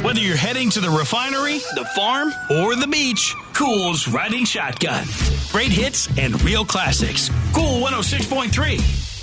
Whether you're heading to the refinery, the farm, or the beach, Cool's Riding Shotgun. Great hits and real classics. Cool 106.3.